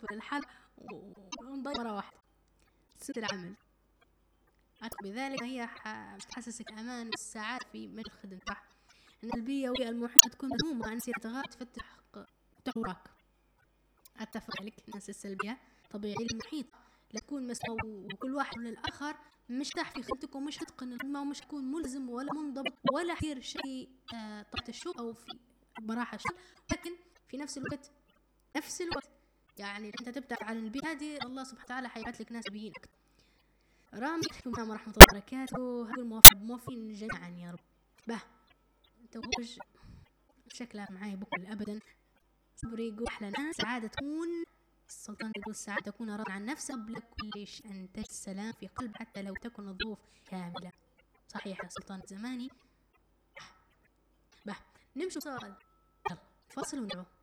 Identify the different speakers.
Speaker 1: نقفل الحلقة ونضيع مرة واحدة ست العمل. بذلك هي تحسسك أمان والسعادة في مجال الخدمة. صح إن البيئة والمحيط تكون مهمة عن سيرتها تفتح وراك. أتفق عليك. الناس السلبية طبيعي المحيط لا تكون مسؤول وكل واحد من الآخر مش تحت في خدمتك ومش تتقن الخدمة ومش تكون ملزم ولا منضبط ولا حير شيء طاقة الشغل أو في براحة الشغل. لكن في نفس الوقت يعني أنت تبتعد عن البيئة هذه الله سبحانه وتعالى حيبعث لك ناس بيينك. عليكم ورحمة الله وبركاته. هذه موافقين جميعا يا رب. توج شكلها معاي بكل أبدا. صبري يقول أحلى ناس سعادة تكون السلطان يقول السعادة تكون راضي عن نفسه قبل كل شيء أن تجد السلام في قلب حتى لو تكن الظروف كاملة. صحيح يا سلطان زماني. نمشي صال فاصل ونرجع.